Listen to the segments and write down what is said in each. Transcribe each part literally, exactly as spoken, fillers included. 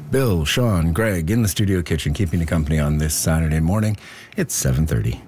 Bill, Sean, Greg in the studio kitchen keeping you company on this Saturday morning. It's seven thirty.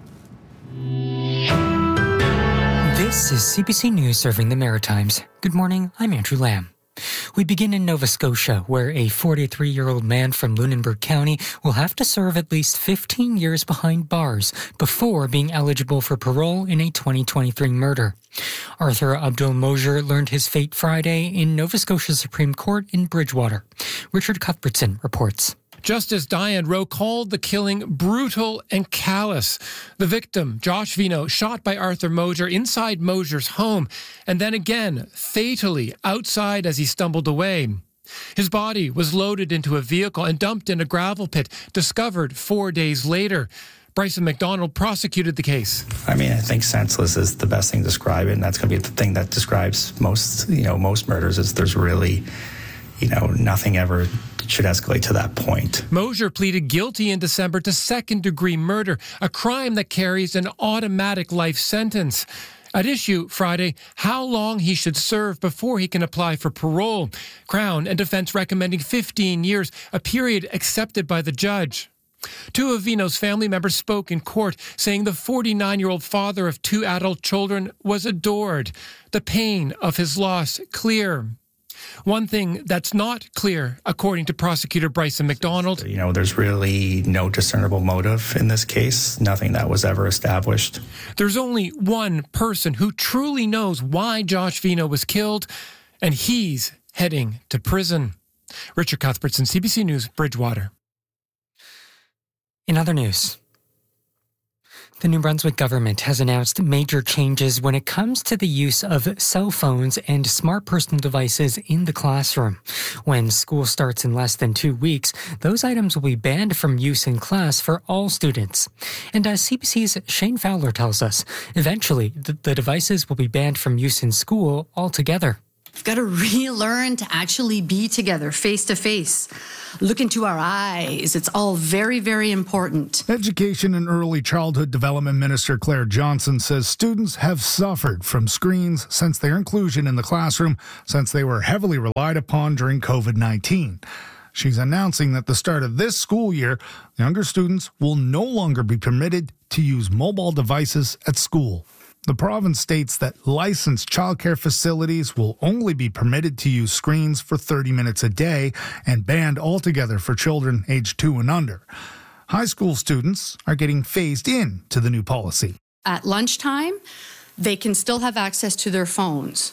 This is C B C News serving the Maritimes. Good morning, I'm Andrew Lamb. We begin in Nova Scotia, where a forty-three-year-old man from Lunenburg County will have to serve at least fifteen years behind bars before being eligible for parole in a twenty twenty-three murder. Arthur Abdul-Mojir learned his fate Friday in Nova Scotia Supreme Court in Bridgewater. Richard Cuthbertson reports. Justice Diane Rowe called the killing brutal and callous. The victim, Josh Vino, shot by Arthur Mojir inside Mojir's home, and then again, fatally, outside as he stumbled away. His body was loaded into a vehicle and dumped in a gravel pit, discovered four days later. Bryson McDonald prosecuted the case. I mean, I think senseless is the best thing to describe it, and that's going to be the thing that describes most, you know, most murders is there's really, you know, nothing ever should escalate to that point. Mojir pleaded guilty in December to second-degree murder, a crime that carries an automatic life sentence. At issue Friday, how long he should serve before he can apply for parole. Crown and defense recommending fifteen years, a period accepted by the judge. Two of Vino's family members spoke in court, saying the forty-nine-year-old father of two adult children was adored. The pain of his loss clear. One thing that's not clear, according to prosecutor Bryson McDonald. You know, there's really no discernible motive in this case, nothing that was ever established. There's only one person who truly knows why Josh Vino was killed, and he's heading to prison. Richard Cuthbertson, C B C News, Bridgewater. In other news, the New Brunswick government has announced major changes when it comes to the use of cell phones and smart personal devices in the classroom. When school starts in less than two weeks, those items will be banned from use in class for all students. And as C B C's Shane Fowler tells us, eventually the, the devices will be banned from use in school altogether. We've got to relearn to actually be together, face to face. Look into our eyes. It's all very, very important. Education and Early Childhood Development Minister Claire Johnson says students have suffered from screens since their inclusion in the classroom, since they were heavily relied upon during covid nineteen. She's announcing that at the start of this school year, younger students will no longer be permitted to use mobile devices at school. The province states that licensed childcare facilities will only be permitted to use screens for thirty minutes a day and banned altogether for children aged two and under. High school students are getting phased in to the new policy. At lunchtime, they can still have access to their phones.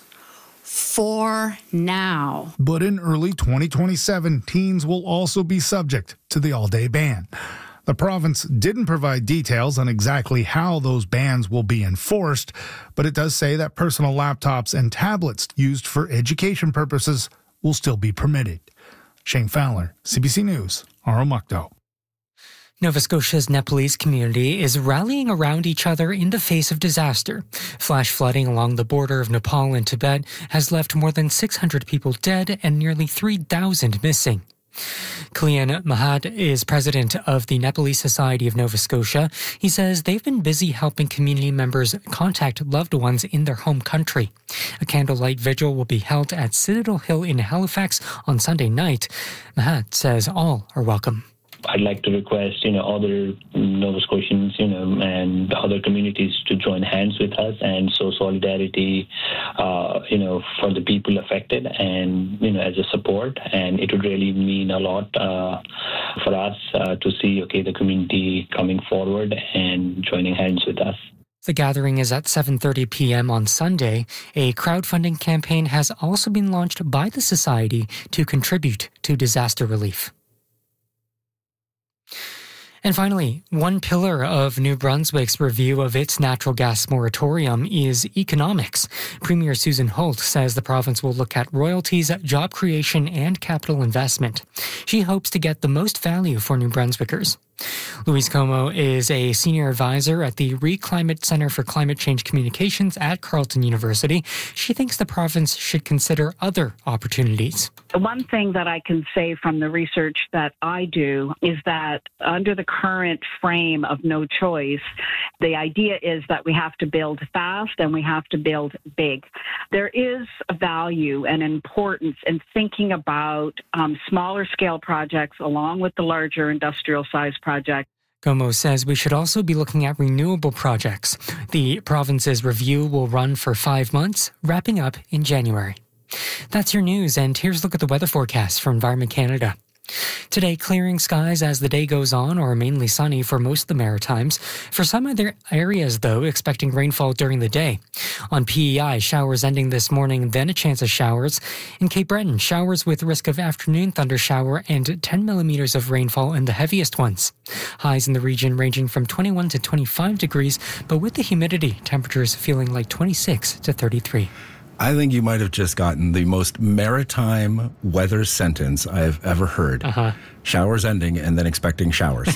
For now. But in early twenty twenty-seven, teens will also be subject to the all-day ban. The province didn't provide details on exactly how those bans will be enforced, but it does say that personal laptops and tablets used for education purposes will still be permitted. Shane Fowler, C B C News, Aromukto. Nova Scotia's Nepalese community is rallying around each other in the face of disaster. Flash flooding along the border of Nepal and Tibet has left more than six hundred people dead and nearly three thousand missing. Kalyan Mahat is president of the Nepalese Society of Nova Scotia. He says they've been busy helping community members contact loved ones in their home country. A candlelight vigil will be held at Citadel Hill in Halifax on Sunday night. Mahat says all are welcome. I'd like to request, you know, other Nova Scotians, you know, and other communities to join hands with us and show solidarity, uh, you know, for the people affected and, you know, as a support. And it would really mean a lot uh, for us uh, to see, okay, the community coming forward and joining hands with us. The gathering is at seven thirty p.m. on Sunday. A crowdfunding campaign has also been launched by the Society to contribute to disaster relief. And finally, one pillar of New Brunswick's review of its natural gas moratorium is economics. Premier Susan Holt says the province will look at royalties, job creation, and capital investment. She hopes to get the most value for New Brunswickers. Louise Como is a senior advisor at the ReClimate Center for Climate Change Communications at Carleton University. She thinks the province should consider other opportunities. One thing that I can say from the research that I do is that under the current frame of no choice, the idea is that we have to build fast and we have to build big. There is a value and importance in thinking about um, smaller scale projects along with the larger industrial size projects. Como says we should also be looking at renewable projects. The province's review will run for five months, wrapping up in January. That's your news, and here's a look at the weather forecast from Environment Canada. Today, clearing skies as the day goes on, or mainly sunny for most of the Maritimes. For some other areas, though, expecting rainfall during the day. On P E I, showers ending this morning, then a chance of showers. In Cape Breton, showers with risk of afternoon thunder shower and ten millimeters of rainfall in the heaviest ones. Highs in the region ranging from twenty-one to twenty-five degrees, but with the humidity, temperatures feeling like twenty-six to thirty-three. I think you might have just gotten the most maritime weather sentence I have ever heard. Uh-huh. Showers ending and then expecting showers.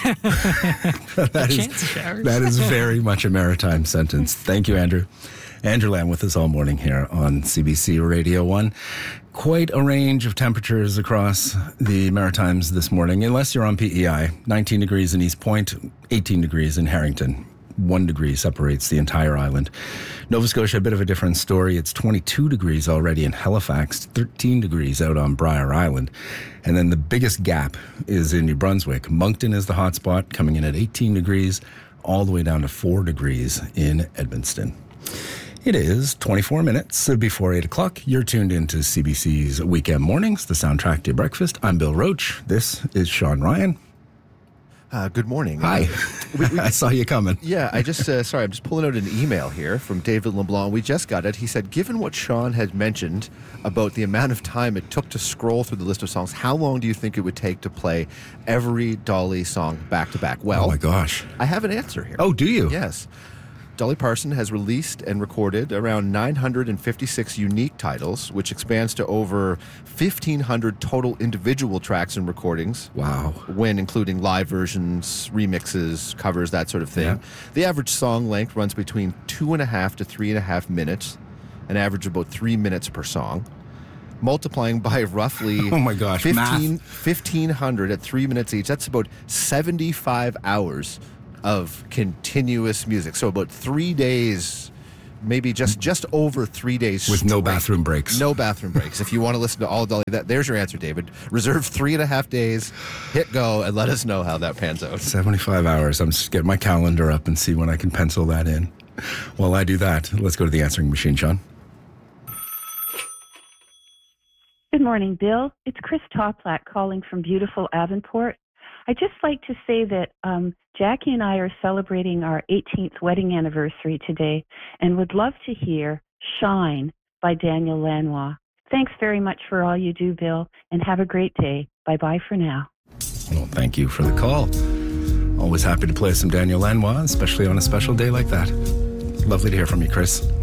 that, is, chance of showers. that is very much a maritime sentence. Thank you, Andrew. Andrew Lamb with us all morning here on C B C Radio one. Quite a range of temperatures across the Maritimes this morning, unless you're on P E I. nineteen degrees in East Point, eighteen degrees in Harrington. One degree separates the entire island. Nova Scotia, a bit of a different story. It's twenty-two degrees already in Halifax, thirteen degrees out on Briar Island. And then the biggest gap is in New Brunswick. Moncton is the hotspot, coming in at eighteen degrees, all the way down to four degrees in Edmundston. It is twenty-four minutes before eight o'clock. You're tuned into C B C's Weekend Mornings, the soundtrack to your breakfast. I'm Bill Roach. This is Sean Ryan. Uh, good morning. Hi. we, we, I saw you coming. Yeah, I just, uh, sorry, I'm just pulling out an email here from David LeBlanc. We just got it. He said, given what Sean had mentioned about the amount of time it took to scroll through the list of songs, how long do you think it would take to play every Dolly song back to back? Well, oh my gosh. I have an answer here. Oh, do you? Yes. Dolly Parton has released and recorded around nine hundred fifty-six unique titles, which expands to over fifteen hundred total individual tracks and recordings. Wow. When including live versions, remixes, covers, that sort of thing. Yeah. The average song length runs between two and a half to three and a half minutes, an average of about three minutes per song. Multiplying by roughly oh my gosh, fifteen, fifteen hundred at three minutes each, that's about seventy-five hours of continuous music. So about three days, maybe just just over three days with straight. no bathroom breaks. No bathroom breaks. If you want to listen to all Dolly, that there's your answer, David. Reserve three and a half days, hit go, and let us know how that pans out. seventy-five hours. I'm just getting my calendar up and see when I can pencil that in. While I do that, let's go to the answering machine, Sean. Good morning, Bill. It's Chris Toplack calling from beautiful Avonport. I'd just like to say that um, Jackie and I are celebrating our eighteenth wedding anniversary today and would love to hear Shine by Daniel Lanois. Thanks very much for all you do, Bill, and have a great day. Bye-bye for now. Well, thank you for the call. Always happy to play some Daniel Lanois, especially on a special day like that. Lovely to hear from you, Chris.